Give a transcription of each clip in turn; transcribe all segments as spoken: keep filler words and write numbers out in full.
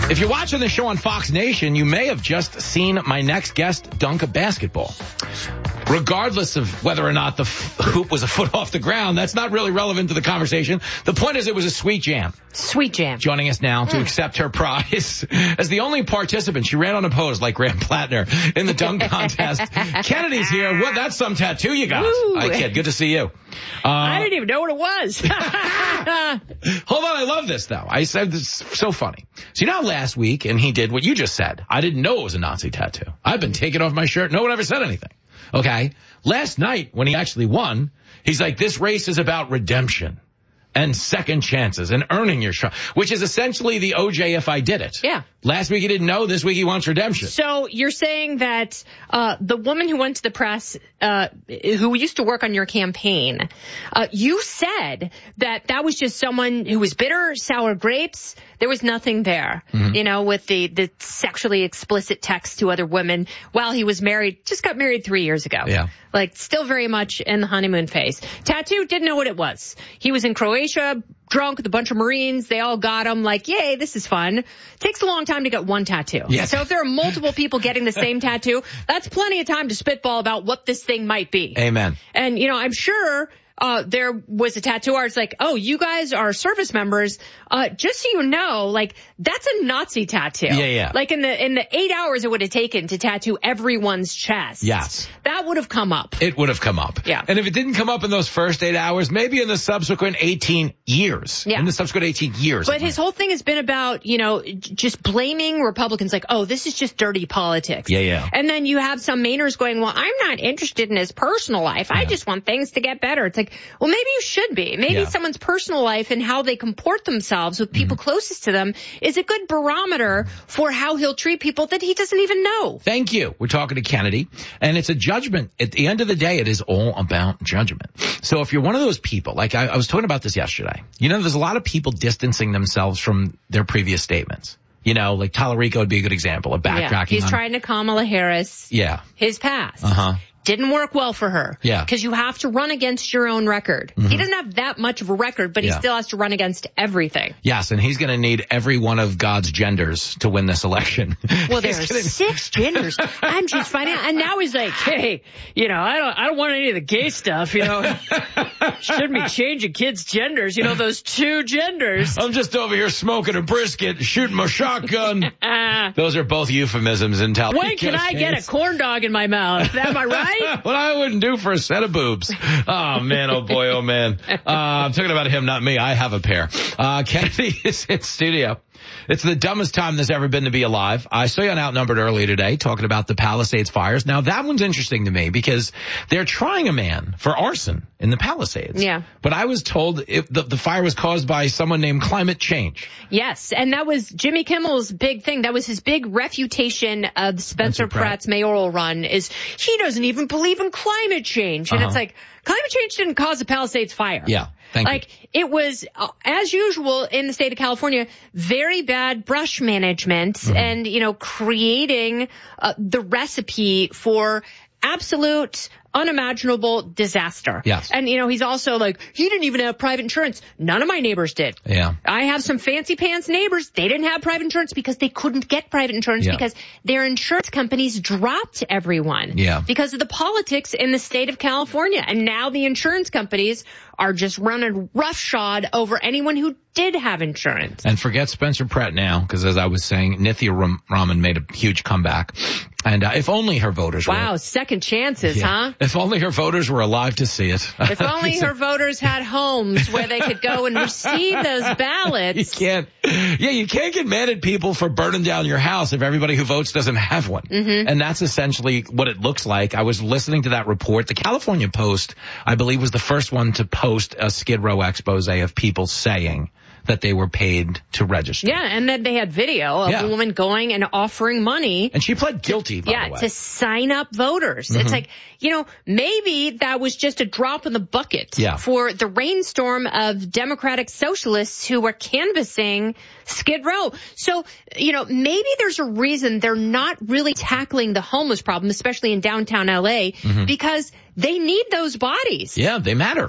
If you're watching the show on Fox Nation, you may have just seen my next guest dunk a basketball. Regardless of whether or not the f- hoop was a foot off the ground, that's not really relevant to the conversation. The point is it was a sweet jam. Sweet jam. Joining us now to mm. accept her prize as the only participant. She ran unopposed like Graham Plattner in the dunk contest. Kennedy's here. Well, that's some tattoo you got. Hi, kid. Good to see you. Uh, I didn't even know what it was. Hold on. I love this, though. I said this so funny. So you know last week, and he did what you just said. I didn't know it was a Nazi tattoo. I've been taking off my shirt. No one ever said anything. Okay. Last night, when he actually won, he's like, this race is about redemption and second chances and earning your shot, which is essentially the O J if I did it. Yeah. Last week he didn't know. This week he wants redemption. So you're saying that uh the woman who went to the press, uh who used to work on your campaign, uh you said that that was just someone who was bitter, sour grapes. There was nothing there, mm-hmm. you know, with the, the sexually explicit text to other women while he was married, just got married three years ago. Yeah. Like, still very much in the honeymoon phase. Tattoo, didn't know what it was. He was in Croatia, drunk with a bunch of Marines. They all got him like, yay, this is fun. Takes a long time to get one tattoo. Yes. So if there are multiple people getting the same tattoo, that's plenty of time to spitball about what this thing might be. Amen. And, you know, I'm sure... Uh, there was a tattoo artist like, oh, you guys are service members. Uh, just so you know, like, that's a Nazi tattoo. Yeah, yeah. Like in the, in the eight hours it would have taken to tattoo everyone's chest. Yes. That would have come up. It would have come up. Yeah. And if it didn't come up in those first eight hours, maybe in the subsequent eighteen years. Yeah. In the subsequent eighteen years. But his whole thing has been about, you know, j- just blaming Republicans like, oh, this is just dirty politics. Yeah, yeah. And then you have some Mainers going, well, I'm not interested in his personal life. I Yeah. just want things to get better. It's like, well, maybe you should be. Maybe Yeah. someone's personal life and how they comport themselves with people mm-hmm. closest to them is a good barometer for how he'll treat people that he doesn't even know. Thank you. We're talking to Kennedy, and it's a judgment. At the end of the day, it is all about judgment. So if you're one of those people, like I, I was talking about this yesterday, you know, there's a lot of people distancing themselves from their previous statements. You know, like Tallarico would be a good example of backtracking. Yeah, he's on, trying to Kamala Harris. Yeah. His past. Uh-huh. Didn't work well for her. Yeah. Because you have to run against your own record. Mm-hmm. He doesn't have that much of a record, but he yeah. still has to run against everything. Yes, and he's going to need every one of God's genders to win this election. Well, there are gonna... six genders. I'm just finding out. And now he's like, hey, you know, I don't I don't want any of the gay stuff, you know. Shouldn't be changing kids' genders, you know, those two genders. I'm just over here smoking a brisket, shooting my shotgun. Those are both euphemisms in Tallarico's When can I case. get a corn dog in my mouth? Am I right? What I wouldn't do for a set of boobs. Oh, man, oh, boy, oh, man. Uh, I'm talking about him, not me. I have a pair. Uh, Kennedy is in studio. It's the dumbest time there's ever been to be alive. I saw you on Outnumbered earlier today talking about the Palisades fires. Now, that one's interesting to me because they're trying a man for arson in the Palisades. Yeah. But I was told it, the, the fire was caused by someone named climate change. Yes, and that was Jimmy Kimmel's big thing. That was his big refutation of Spencer, Spencer Pratt. Pratt's mayoral run is he doesn't even believe in climate change. And uh-huh. it's like, climate change didn't cause the Palisades fire. Yeah. Thank like, you. It was, uh, as usual in the state of California, very bad brush management mm-hmm. and, you know, creating uh, the recipe for absolute unimaginable disaster. Yes. And, you know, he's also like, he didn't even have private insurance. None of my neighbors did. Yeah. I have some fancy pants neighbors. They didn't have private insurance because they couldn't get private insurance yeah. because their insurance companies dropped everyone. Yeah. Because of the politics in the state of California. And now the insurance companies are just running roughshod over anyone who did have insurance. And forget Spencer Pratt now, because as I was saying, Nithya Ram- Raman made a huge comeback. And uh, if only her voters were... Wow, second chances, yeah. huh? If only her voters were alive to see it. If only her voters had homes where they could go and receive those ballots. You can't... Yeah, you can't get mad at people for burning down your house if everybody who votes doesn't have one. Mm-hmm. And that's essentially what it looks like. I was listening to that report. The California Post, I believe, was the first one to post a Skid Row expose of people saying that they were paid to register. Yeah, and then they had video of yeah. a woman going and offering money. And she pled guilty, by yeah, the way. to sign up voters. Mm-hmm. It's like, you know, maybe that was just a drop in the bucket yeah. for the rainstorm of Democratic socialists who were canvassing Skid Row. So, you know, maybe there's a reason they're not really tackling the homeless problem, especially in downtown L A, mm-hmm. because they need those bodies. Yeah, they matter.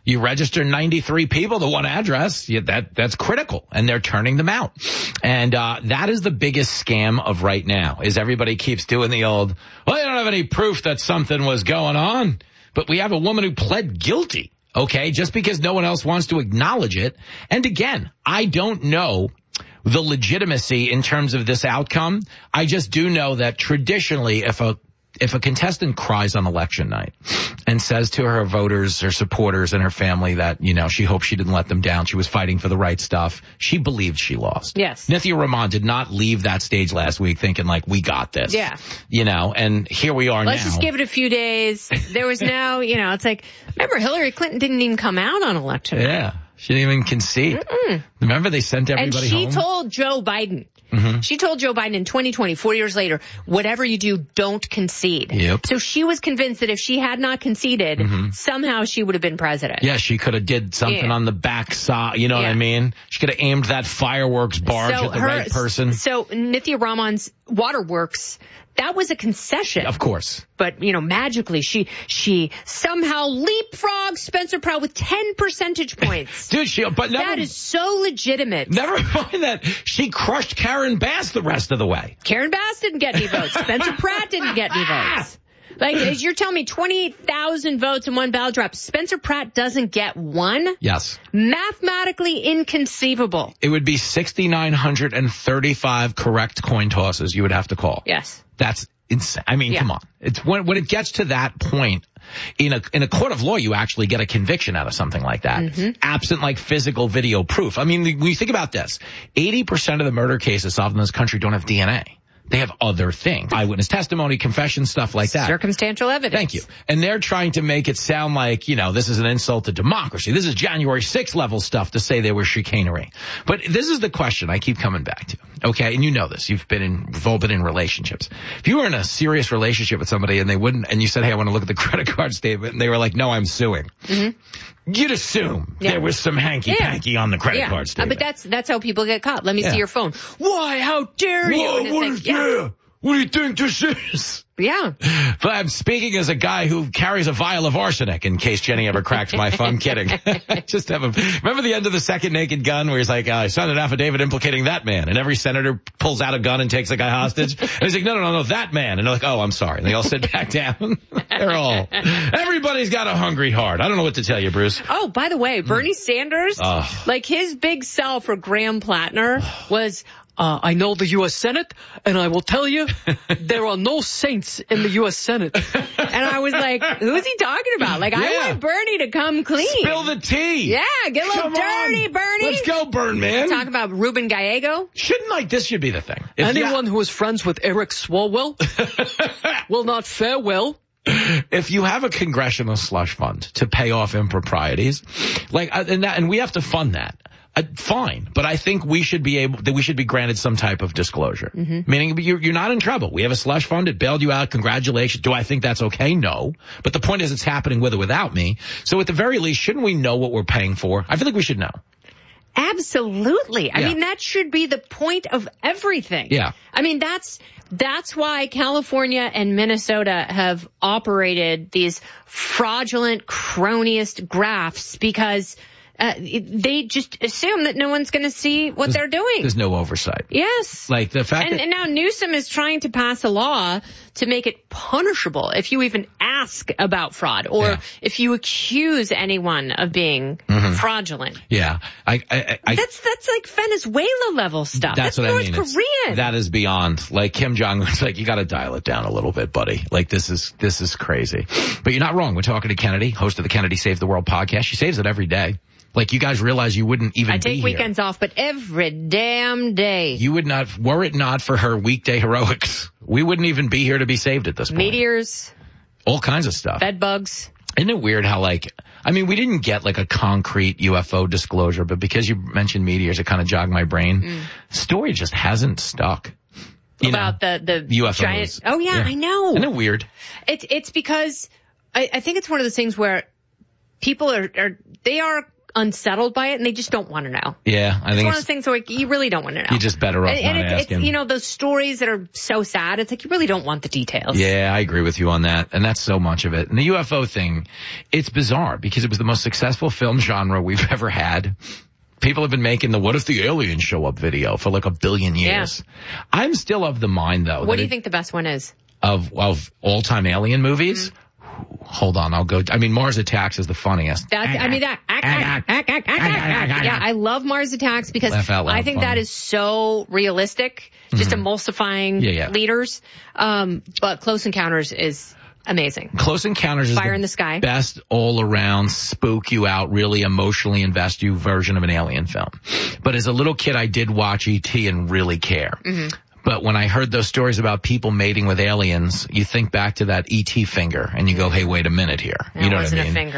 You register ninety-three people to one address. Yeah, that that's critical, and they're turning them out. And uh that is the biggest scam of right now. Is everybody keeps doing the old, well, you don't have any proof that something was going on, but we have a woman who pled guilty. Okay, just because no one else wants to acknowledge it. And again, I don't know the legitimacy in terms of this outcome. I just do know that traditionally, if a if a contestant cries on election night and says to her voters, her supporters, and her family that, you know, she hopes she didn't let them down, she was fighting for the right stuff, she believed she lost. Yes. Nithya Rahman did not leave that stage last week thinking, like, we got this. Yeah. You know, and here we are Let's now. Let's just give it a few days. There was now, you know, it's like, remember Hillary Clinton didn't even come out on election night. Yeah. She didn't even concede. Mm-mm. Remember they sent everybody home? And she home? told Joe Biden. Mm-hmm. She told Joe Biden in twenty twenty, four years later, whatever you do, don't concede. Yep. So she was convinced that if she had not conceded, mm-hmm. somehow she would have been president. Yeah, she could have did something yeah. on the back side. You know yeah. what I mean? She could have aimed that fireworks barge so at the her, right person. So Nithya Rahman's waterworks, that was a concession. Of course. But, you know, magically, she she somehow leapfrogged Spencer Pratt with ten percentage points. Dude, she, but never, that is so legitimate. Never mind that. She crushed Karen Bass the rest of the way. Karen Bass didn't get any votes. Spencer Pratt didn't get any votes. Like, you're telling me twenty-eight thousand votes in one ballot drop. Spencer Pratt doesn't get one? Yes. Mathematically inconceivable. It would be six thousand nine hundred thirty-five correct coin tosses you would have to call. Yes. That's insane. I mean, yeah. come on. It's when, when it gets to that point, in a, in a court of law, you actually get a conviction out of something like that. Mm-hmm. Absent like physical video proof. I mean, when you think about this, eighty percent of the murder cases solved in this country don't have D N A. They have other things. Eyewitness testimony, confession, stuff like that. Circumstantial evidence. Thank you. And they're trying to make it sound like, you know, this is an insult to democracy. This is January sixth level stuff to say there was chicanery. But this is the question I keep coming back to. Okay. And you know this. You've been in, you've all been in relationships. If you were in a serious relationship with somebody and they wouldn't, and you said, hey, I want to look at the credit card statement, and they were like, no, I'm suing. Mm-hmm. You'd assume yeah. there was some hanky-panky yeah. on the credit yeah. card statement. Uh, but that's that's how people get caught. Let me yeah. see your phone. Why? How dare you? Whoa, what, like, yeah. what do you think this is? Yeah. But I'm speaking as a guy who carries a vial of arsenic in case Jenny ever cracks my phone. I'm kidding. I just have a, remember the end of The Second Naked Gun where he's like, uh, I signed an affidavit implicating that man. And every senator pulls out a gun and takes the guy hostage. And he's like, no, no, no, no, that man. And they're like, oh, I'm sorry. And they all sit back down. They're all, everybody's got a hungry heart. I don't know what to tell you, Bruce. Oh, by the way, Bernie Sanders, oh. like his big sell for Graham Plattner was, Uh, I know the U S Senate, and I will tell you, there are no saints in the U S Senate. And I was like, who's he talking about? Like, yeah. I want Bernie to come clean. Spill the tea. Yeah, get a little come dirty, on. Bernie. Let's go, Burn, man. Talk about Ruben Gallego. Shouldn't, like, this should be the thing. If Anyone you... who is friends with Eric Swalwell will not fare well. If you have a congressional slush fund to pay off improprieties, like, and, that, and we have to fund that. Uh, fine, but I think we should be able that we should be granted some type of disclosure. Mm-hmm. Meaning you're, you're not in trouble. We have a slush fund. It bailed you out. Congratulations. Do I think that's okay? No. But the point is it's happening with or without me. So at the very least, shouldn't we know what we're paying for? I feel like we should know. Absolutely. I yeah. mean, that should be the point of everything. Yeah. I mean, that's that's why California and Minnesota have operated these fraudulent, cronyist grafts, because Uh, they just assume that no one's going to see what there's, they're doing. There's no oversight. Yes. Like the fact and, that... And now Newsom is trying to pass a law to make it punishable if you even ask about fraud or yeah. if you accuse anyone of being mm-hmm. fraudulent. Yeah. I, I, I, that's that's like Venezuela level stuff. That's, that's what North I mean. Korean. It's, that is beyond. Like Kim Jong-un's like, you got to dial it down a little bit, buddy. Like this is this is crazy. But you're not wrong. We're talking to Kennedy, host of the Kennedy Save the World podcast. She saves it every day. Like, you guys realize you wouldn't even I take be weekends here. off, but every damn day. You would not, were it not for her weekday heroics, we wouldn't even be here to be saved at this point. Meteors. All kinds of stuff. Bed bugs. Isn't it weird how, like, I mean, we didn't get, like, a concrete U F O disclosure, but because you mentioned meteors, it kind of jogged my brain. Mm. Story just hasn't stuck. You About know, the, the U F Os. Giant. Oh, yeah, yeah, I know. Isn't it weird? It's, it's because I, I think it's one of those things where people are, are they are unsettled by it, and they just don't want to know. Yeah, I It's think one of it's, those things where like, you really don't want to know. you're just better off and, not and it's, asking. it's, you know, those stories that are so sad, it's like you really don't want the details. Yeah, I agree with you on that. And that's so much of it. And the U F O thing, it's bizarre because it was the most successful film genre we've ever had. People have been making the what if the aliens show up video for like a billion years. Yeah. I'm still of the mind, though. What do you it, think the best one is? Of, of all-time alien movies? Mm-hmm. Hold on, I'll go. I mean, Mars Attacks is the funniest. That's, I mean, that. Yeah, I love Mars Attacks because I think funny. that is so realistic, just mm-hmm. emulsifying yeah, yeah. leaders. Um, but Close Encounters is amazing. Close Encounters is Fire the in the Sky. best all-around, spook you out, really emotionally invest you version of an alien film. But as a little kid, I did watch E T and really care. Mm-hmm. But when I heard those stories about people mating with aliens, you think back to that E T finger and you go, hey, wait a minute here. That you know wasn't what I mean? A finger.